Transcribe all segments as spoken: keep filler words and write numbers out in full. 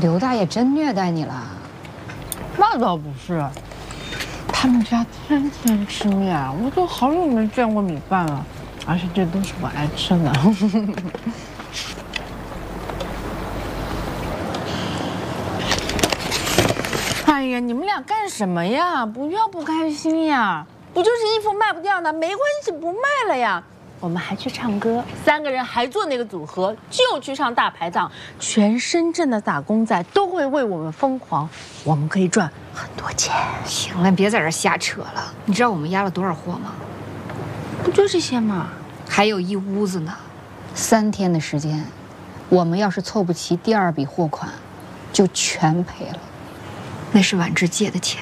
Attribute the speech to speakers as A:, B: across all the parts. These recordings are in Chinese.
A: 刘大爷真虐待你了？
B: 那倒不是，他们家天天吃面，我都好久没见过米饭了，而且这都是我爱吃的。哎呀，你们俩干什么呀？不要不开心呀！不就是衣服卖不掉呢？没关系，不卖了呀。我们还去唱歌，三个人还做那个组合，就去上大排档，全深圳的打工仔都会为我们疯狂，我们可以赚很多钱。
A: 行了，别在这瞎扯了。你知道我们压了多少货吗？
B: 不就这些吗？
A: 还有一屋子呢。三天的时间，我们要是凑不齐第二笔货款，就全赔了。那是婉芝借的钱。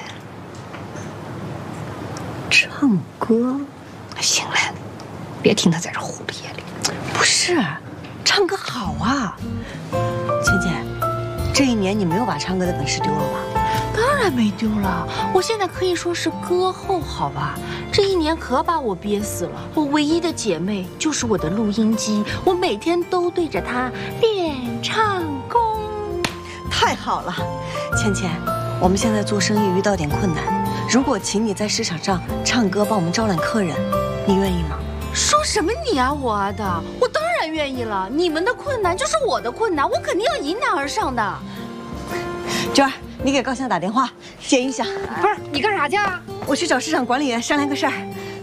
C: 唱歌，
A: 行了，别听他在这胡咧咧。
C: 不是，唱歌好啊。芊芊，这一年你没有把唱歌的本事丢了吧？
B: 当然没丢了，我现在可以说是歌后，好吧？这一年可把我憋死了。我唯一的姐妹就是我的录音机，我每天都对着它练唱功。
C: 太好了，芊芊，我们现在做生意遇到点困难，如果请你在市场上唱歌帮我们招揽客人，你愿意吗？
B: 说什么你啊我啊的，我当然愿意了。你们的困难就是我的困难，我肯定要迎难而上的。
C: 娟儿，你给高翔打电话，接音响。
A: 不是，你干啥去啊？
C: 我去找市场管理员商量个事儿。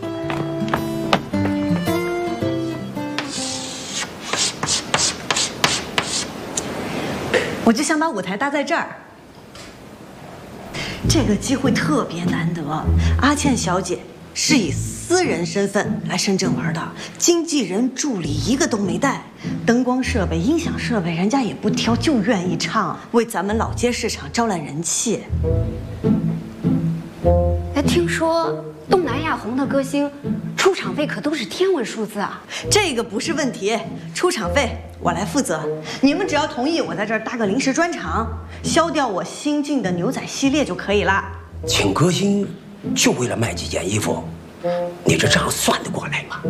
C: 我就想把舞台搭在这儿。这个机会特别难得，阿倩小姐是以私人身份来深圳玩的，经纪人助理一个都没带，灯光设备、音响设备人家也不挑，就愿意唱，为咱们老街市场招揽人气。
D: 哎，听说东南亚红的歌星出场费可都是天文数字啊！
C: 这个不是问题，出场费我来负责，你们只要同意我在这儿搭个临时专场，销掉我新进的牛仔系列就可以了。
E: 请歌星就为了卖几件衣服，你这账算得过来吗？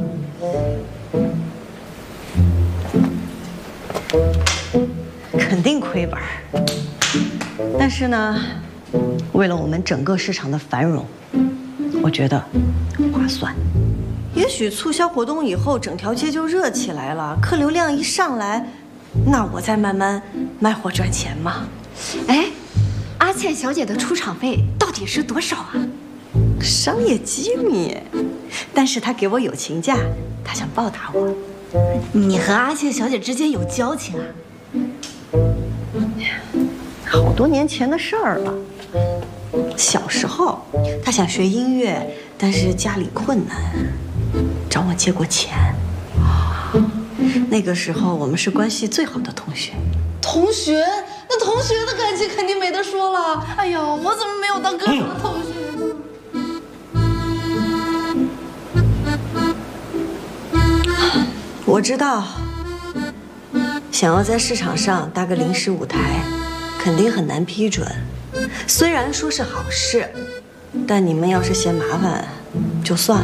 C: 肯定亏本，但是呢，为了我们整个市场的繁荣，我觉得划算。也许促销活动以后，整条街就热起来了，客流量一上来，那我再慢慢卖货赚钱嘛。
D: 哎，阿倩小姐的出场费到底是多少啊？
C: 商业机密，但是她给我友情价，她想报答我。
D: 你和阿倩小姐之间有交情啊？
C: 好多年前的事儿了。小时候，她想学音乐，但是家里困难，找我借过钱。那个时候我们是关系最好的同学。
B: 同学，那同学的感情肯定没得说了。哎呀，我怎么没有当歌手的同学呢？
C: 我知道，想要在市场上搭个临时舞台，肯定很难批准。虽然说是好事，但你们要是嫌麻烦，就算了。